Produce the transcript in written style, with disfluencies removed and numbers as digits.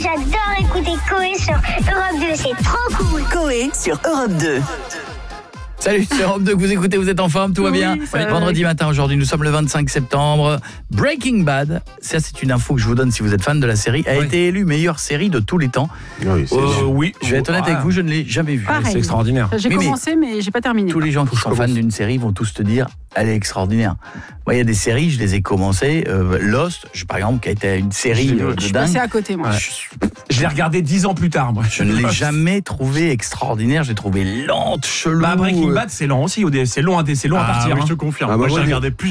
j'adore écouter Coé sur Europe 2, c'est trop cool. Coé sur Europe 2. Salut, c'est Europe 2 que vous écoutez, vous êtes en forme, tout va bien. Vendredi matin aujourd'hui, nous sommes le 25 septembre. Breaking Bad, ça c'est une info que je vous donne si vous êtes fan de la série, a été élue meilleure série de tous les temps. Oui, je vais être honnête avec vous, je ne l'ai jamais vue. C'est extraordinaire. J'ai commencé mais j'ai pas terminé. Tous les gens qui sont fans d'une série vont tous te dire elle est extraordinaire. Moi, il y a des séries, je les ai commencées. Lost, par exemple, qui a été une série de dingue. Je suis passé à côté, moi. Je l'ai regardé 10 ans plus tard, moi. Je ne l'ai jamais trouvé extraordinaire. Je l'ai trouvé lente, chelou. Breaking Bad, c'est lent aussi. C'est long à partir. Oui, je te confirme. Moi, j'ai regardé plus